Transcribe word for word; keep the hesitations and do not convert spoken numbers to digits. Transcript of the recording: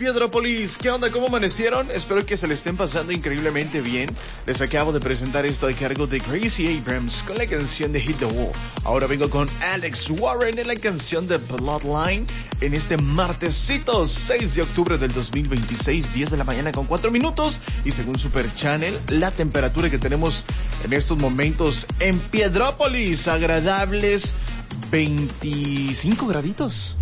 Piedrópolis. ¿Qué onda? ¿Cómo amanecieron? Espero que se le estén pasando increíblemente bien. Les acabo de presentar esto a cargo de Gracie Abrams con la canción de Hit the Wall. Ahora vengo con Alex Warren en la canción de Bloodline en este martesito seis de octubre del dos mil veintiséis, diez de la mañana con cuatro minutos. Y según Super Channel, la temperatura que tenemos en estos momentos en Piedrópolis, agradables veinticinco graditos.